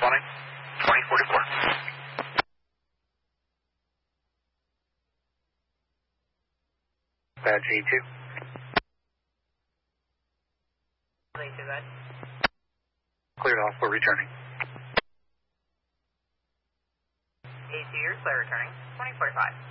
responding. 2044. Badge E2. Cleared off, we're returning. E2, you're clear returning. 2045.